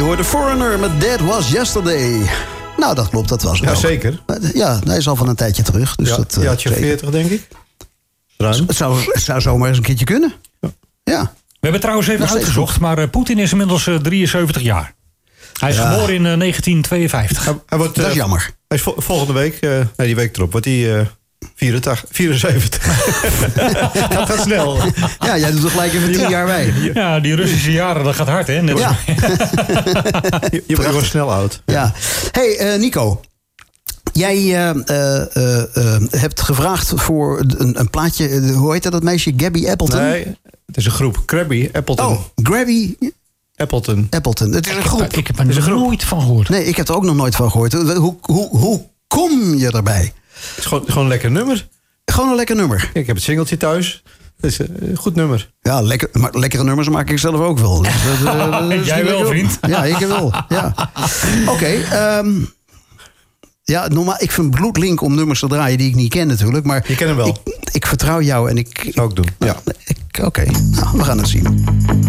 hoorde Foreigner met That Was Yesterday. Nou, dat klopt, dat was het Ja, ook. Zeker. Ja, hij is al van een tijdje terug. Dus Ja, dat, jaartje zeker. 40, denk ik. Ruim. Het zou zomaar eens een keertje kunnen. Ja. We hebben trouwens even Nog steeds uitgezocht, maar Poetin is inmiddels 73 jaar. Hij is geboren in 1952. Hij wordt, Dat is jammer. Hij is volgende week, die week erop, wordt hij 74. Dat gaat snel. Ja, jij doet er gelijk even 10 jaar bij. Ja, die Russische jaren, dat gaat hard, hè? Net Ja. Je wordt snel oud. Ja. Hey, Nico. Jij hebt gevraagd voor een plaatje. Hoe heet dat meisje? Gabby Appleton? Nee, het is een groep. Krabby, Appleton. Oh, Gabby Appleton. Appleton. Het is een groep. Ik heb er nog nooit van gehoord. Nee, ik heb er ook nog nooit van gehoord. Hoe kom je erbij? Het is gewoon een lekker nummer. Gewoon een lekker nummer. Ik heb het singeltje thuis. Het is een goed nummer. Ja, maar lekkere nummers maak ik zelf ook wel. Dus dat Jij wel, vriend. Ja, ik wel. Ja. Oké. Ja, normaal, ik vind bloedlink om nummers te draaien die ik niet ken natuurlijk. Maar Je kent hem wel. Ik vertrouw jou en ik... Zou ik doen. Ja, oké. Nou, we gaan het zien.